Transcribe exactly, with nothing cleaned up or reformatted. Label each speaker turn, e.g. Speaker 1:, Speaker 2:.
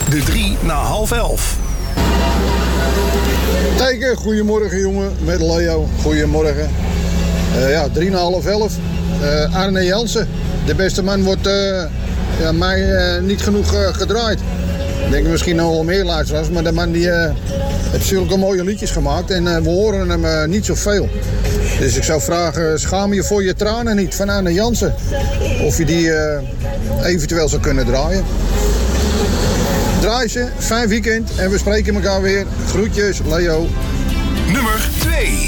Speaker 1: De drie na half elf.
Speaker 2: Tijken, goedemorgen jongen, met Leo. Goedemorgen. Uh, ja, drie na half elf. Uh, Arne Jansen, de beste man, wordt uh, ja, mij uh, niet genoeg uh, gedraaid. Ik denk misschien nog wel meer luisteraars, maar de man die uh, heeft zulke mooie liedjes gemaakt en uh, we horen hem uh, niet zoveel. Dus ik zou vragen, schaam je voor je tranen niet van Arne Jansen? Of je die uh, eventueel zou kunnen draaien. Draai ze, fijn weekend en we spreken elkaar weer. Groetjes, Leo.
Speaker 1: Nummer twee.